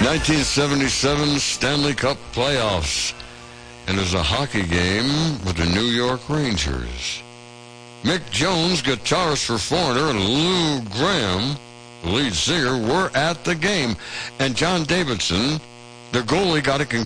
1977 Stanley Cup playoffs. And there's a hockey game with the New York Rangers. Mick Jones, guitarist for Foreigner, and Lou Gramm, the lead singer, were at the game. And John Davidson, the goalie, got a concussion.